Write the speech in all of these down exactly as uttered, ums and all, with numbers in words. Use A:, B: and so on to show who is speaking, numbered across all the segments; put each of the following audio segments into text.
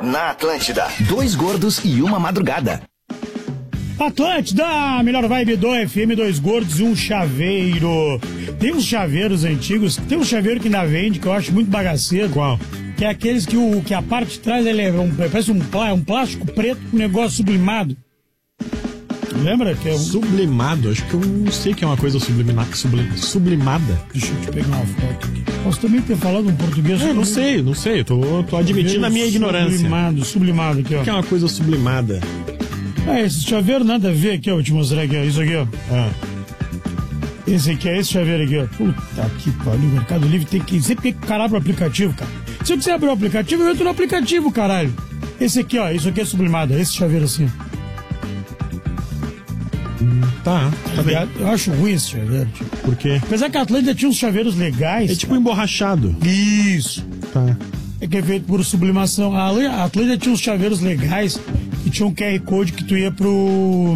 A: na Atlântida. Dois gordos e uma madrugada.
B: Atlântida, melhor vibe do F M, dois gordos e um chaveiro. Tem uns chaveiros antigos, tem um chaveiro que ainda vende, que eu acho muito bagaceiro.
C: Qual?
B: Que é aqueles que, o, que a parte de trás ele é um, parece um, plá, um plástico preto com um negócio sublimado. Lembra? Que é um...
C: Sublimado? Acho que eu não sei que é uma coisa sublimada. Sublim, sublimada.
B: Deixa eu te pegar uma foto aqui. Posso também ter falado um português...
C: Eu não sei, não sei. Eu tô, tô admitindo a minha ignorância.
B: Sublimado, sublimado aqui, ó.
C: O que é uma coisa sublimada?
B: É, esse chaveiro nada a ver aqui, ó. Vou te mostrar aqui, ó. Isso aqui, ó.
C: Ah.
B: Esse aqui é esse chaveiro aqui, ó. Puta que pariu. O Mercado Livre tem que sempre tem que caralho pro aplicativo, cara. Se eu quiser abrir o aplicativo, eu entro no aplicativo, caralho. Esse aqui, ó. Isso aqui é sublimado. Esse chaveiro assim.
C: Hum, tá, tá bem.
B: Eu acho ruim esse chaveiro, tipo.
C: Por quê?
B: Apesar que a Atlântida tinha uns chaveiros legais.
C: É tipo cara. emborrachado.
B: Isso.
C: Tá.
B: É que é feito por sublimação. A Atlântida tinha uns chaveiros legais que tinha um Q R Code que tu ia pro...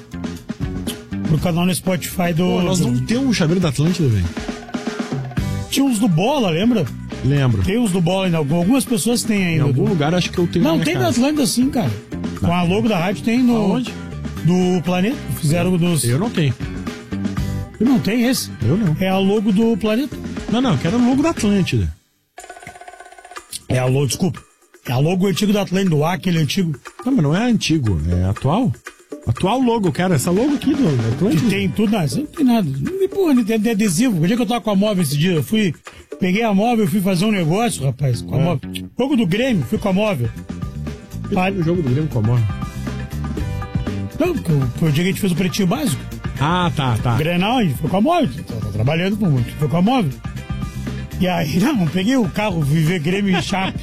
B: pro canal no Spotify do...
C: Pô, nós
B: do...
C: não temos um chaveiro da Atlântida, velho.
B: Tinha uns do Bola, lembra?
C: Lembro.
B: Tem uns do Bola ainda. Algumas pessoas têm ainda.
C: Em algum lugar acho que eu tenho.
B: Não, tem da Atlântida sim, cara. Com ah, a logo da rádio tem no...
C: Aonde?
B: Do Planeta. Fizeram dos...
C: Eu não tenho.
B: Tu não tem esse?
C: Eu não.
B: É a logo do Planeta.
C: Não, não, eu quero o logo da Atlântida.
B: É a logo, desculpa. É a logo antigo da Atlântida, do A, aquele antigo.
C: Não, mas não é antigo, é atual. Atual logo, cara, essa logo aqui do Atlântida.
B: Que tem tudo, não, não tem nada. Não, porra, não tem adesivo. O dia que eu tava com a móvel esse dia, eu fui, peguei a móvel, fui fazer um negócio, rapaz, com a é. móvel. Jogo do Grêmio, fui com a móvel.
C: Para o jogo do Grêmio com a móvel.
B: Não, porque foi o dia que a gente fez o pretinho básico.
C: Ah, tá, tá.
B: O Grenal, a gente foi com a móvel, tá trabalhando com muito, foi com a móvel. E aí, não, peguei o carro, fui ver Grêmio e Chape.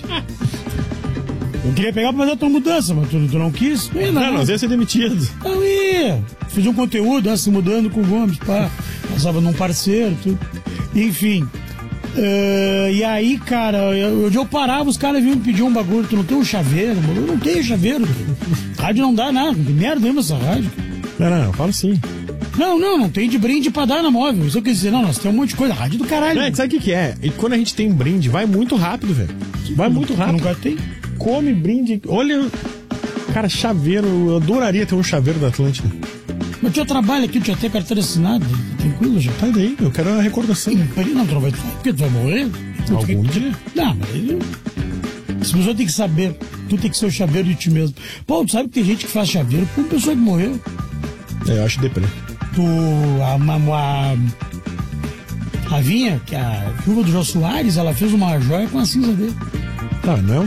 B: Eu queria pegar pra fazer a tua mudança, mas tu, tu não quis. Não, ia, não,
C: não, nós ia ser demitido.
B: Não ia. Fiz um conteúdo, se mudando com o Gomes, pá. Passava num parceiro, tudo. Enfim. Uh, e aí, cara, onde eu, eu parava, os caras vinham me pedir um bagulho. Tu não tem um chaveiro? Eu não tenho chaveiro. Rádio não dá nada. Que merda mesmo essa rádio.
C: Não, não, eu falo sim.
B: Não, não, não tem de brinde pra dar na móvel. Isso eu quis dizer, não, nós temos um monte de coisa. Rádio do caralho.
C: É, sabe o que, que é? E quando a gente tem brinde, vai muito rápido, velho. Vai muito rápido.
B: Nunca tem.
C: Come brinde. Olha, cara, chaveiro. Eu adoraria ter um chaveiro da Atlântida.
B: Mas eu trabalho aqui, tu já tem carteira assinada. Tranquilo, já.
C: Tá daí, eu quero a recordação.
B: Não, tu não vai. Porque tu vai morrer?
C: Algum dia?
B: Não, mas. As pessoas têm que saber. Tu tem que ser o chaveiro de ti mesmo. Pô, tu sabe que tem gente que faz chaveiro com uma pessoa que morreu.
C: É, eu acho deprê.
B: Tu. A, a, a Vinha, que é a viúva do Jô Soares, ela fez uma joia com a cinza dele.
C: Tá, não é um